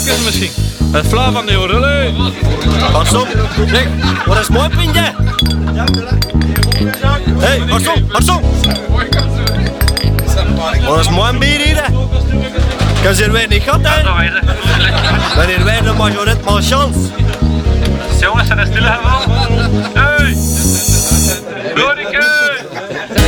Even misschien. Het Fla van de Jorrele. Hartsom, zeg, wat is mooi pintje? Hé, Hartsom. Wat is mooi bier hier? Kan ze er weer niet gehad, hè? Wanneer wij de majoret malchance. Jongens, zijn er stil hebben?